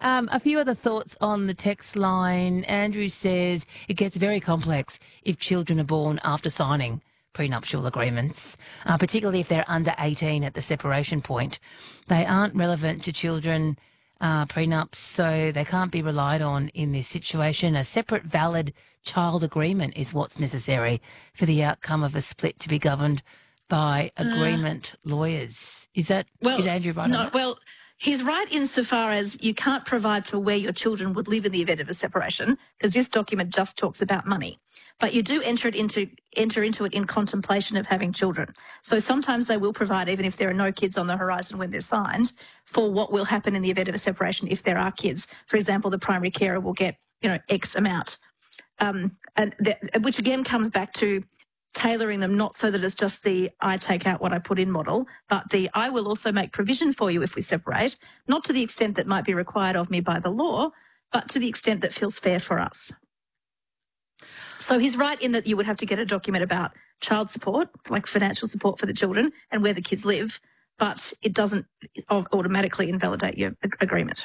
A few other thoughts on the text line. Andrew says it gets very complex if children are born after signing prenuptial agreements, particularly if they're under 18 at the separation point. They aren't relevant to children prenups, so they can't be relied on in this situation. A separate valid child agreement is what's necessary for the outcome of a split to be governed by agreement lawyers. Is Andrew right on that? Well, he's right insofar as you can't provide for where your children would live in the event of a separation, because this document just talks about money. But you do enter into it in contemplation of having children. So sometimes they will provide, even if there are no kids on the horizon when they're signed, for what will happen in the event of a separation if there are kids. For example, the primary carer will get, X amount, which again comes back to tailoring them, not so that it's just the I take out what I put in model, but the I will also make provision for you if we separate, not to the extent that might be required of me by the law, but to the extent that feels fair for us. So he's right in that you would have to get a document about child support, like financial support for the children and where the kids live, but it doesn't automatically invalidate your agreement.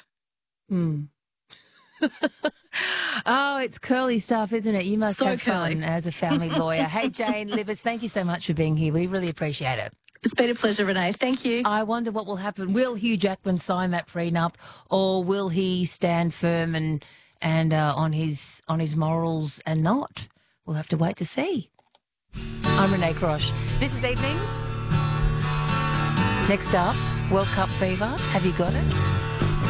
Oh, it's curly stuff, isn't it? You must have fun as a family lawyer. Hey, Jane Livers, thank you so much for being here. We really appreciate it. It's been a pleasure, Renee. Thank you. I wonder what will happen. Will Hugh Jackman sign that prenup, or will he stand firm and on his morals and not? We'll have to wait to see. I'm Renee Crosh. This is Evenings. Next up, World Cup fever. Have you got it?